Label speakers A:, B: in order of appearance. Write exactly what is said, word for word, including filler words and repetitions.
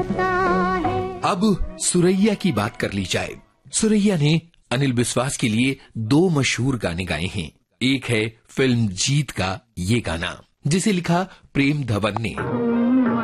A: अब सुरैया की बात कर ली जाए। सुरैया ने अनिल बिस्वास के लिए दो मशहूर गाने गाए हैं। एक है फिल्म जीत का ये गाना, जिसे लिखा प्रेम धवन ने,